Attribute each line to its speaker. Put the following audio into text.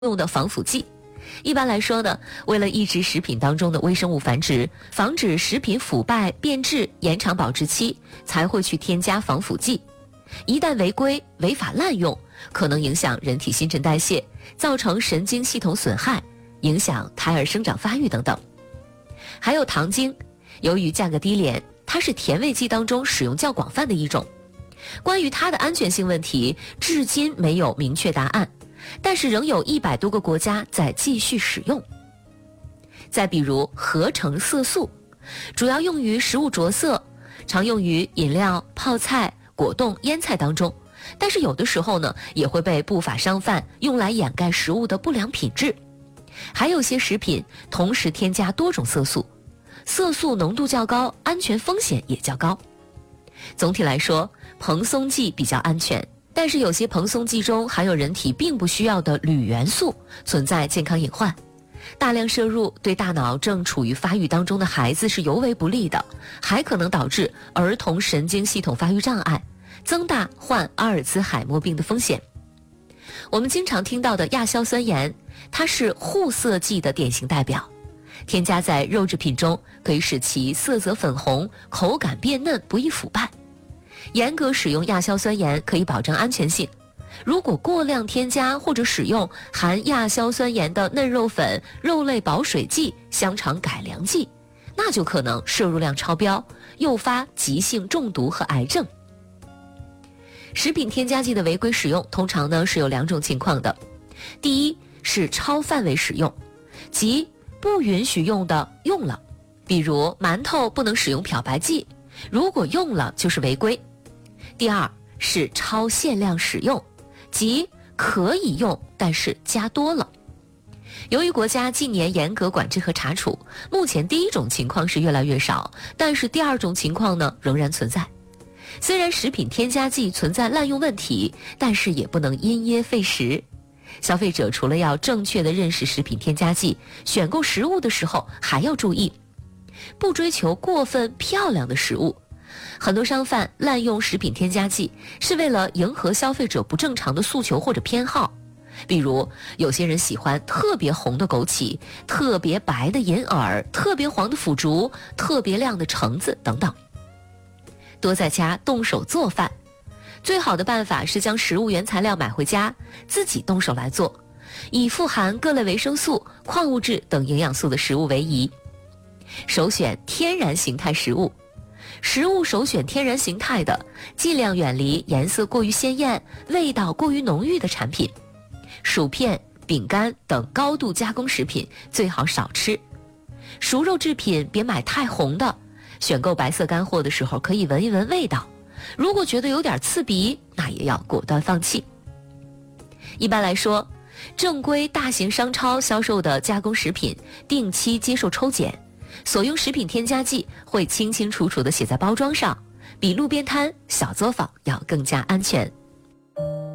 Speaker 1: 用的防腐剂。一般来说呢，为了抑制食品当中的微生物繁殖，防止食品腐败变质、延长保质期，才会去添加防腐剂。一旦违规、违法滥用，可能影响人体新陈代谢，造成神经系统损害，影响胎儿生长发育等等。还有糖精，由于价格低廉，它是甜味剂当中使用较广泛的一种。关于它的安全性问题，至今没有明确答案，但是仍有100多个国家在继续使用。再比如合成色素，主要用于食物着色，常用于饮料、泡菜、果冻、腌菜当中，但是有的时候呢，也会被不法商贩用来掩盖食物的不良品质。还有些食品同时添加多种色素，色素浓度较高，安全风险也较高。总体来说，蓬松剂比较安全，但是有些蓬松剂中含有人体并不需要的铝元素，存在健康隐患。大量摄入对大脑正处于发育当中的孩子是尤为不利的，还可能导致儿童神经系统发育障碍，增大患阿尔兹海默病的风险。我们经常听到的亚硝酸盐，它是护色剂的典型代表，添加在肉制品中可以使其色泽粉红，口感变嫩，不易腐败。严格使用亚硝酸盐可以保证安全性，如果过量添加或者使用含亚硝酸盐的嫩肉粉、肉类保水剂、香肠改良剂，那就可能摄入量超标，诱发急性中毒和癌症。食品添加剂的违规使用通常呢是有2种情况的。第一是超范围使用，即不允许用的用了，比如馒头不能使用漂白剂，如果用了就是违规。第二是超限量使用，即可以用，但是加多了。由于国家近年严格管制和查处，目前第一种情况是越来越少，但是第二种情况呢仍然存在。虽然食品添加剂存在滥用问题，但是也不能因噎废食。消费者除了要正确的认识食品添加剂，选购食物的时候还要注意，不追求过分漂亮的食物。很多商贩滥用食品添加剂，是为了迎合消费者不正常的诉求或者偏好。比如有些人喜欢特别红的枸杞，特别白的银耳，特别黄的腐竹，特别亮的橙子等等。多在家动手做饭，最好的办法是将食物原材料买回家，自己动手来做，以富含各类维生素、矿物质等营养素的食物为宜。首选天然形态食物，食物首选天然形态的，尽量远离颜色过于鲜艳、味道过于浓郁的产品。薯片、饼干等高度加工食品最好少吃。熟肉制品别买太红的，选购白色干货的时候可以闻一闻味道，如果觉得有点刺鼻，那也要果断放弃。一般来说，正规大型商超销售的加工食品定期接受抽检，所用食品添加剂会清清楚楚地写在包装上，比路边摊、小作坊要更加安全。